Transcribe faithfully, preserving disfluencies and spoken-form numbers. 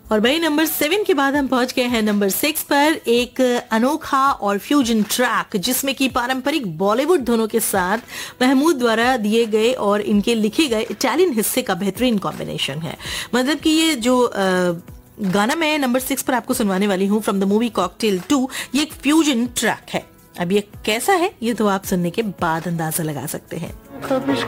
और भाई number seven के बाद हम पहुंच गए हैं नंबर सिक्स पर, एक अनोखा और फ्यूजन ट्रैक जिसमें कि पारंपरिक बॉलीवुड धुनों के साथ महमूद द्वारा दिए गए और इनके लिखे गए इटालियन हिस्से का बेहतरीन कॉम्बिनेशन है। मतलब कि ये जो आ, गाना मैं नंबर सिक्स पर आपको सुनवाने वाली हूँ from the movie cocktail to, ये एक फ्यूजन ट्रैक है। अब ये कैसा है ये तो आप सुनने के बाद अंदाजा लगा सकते हैं। कभी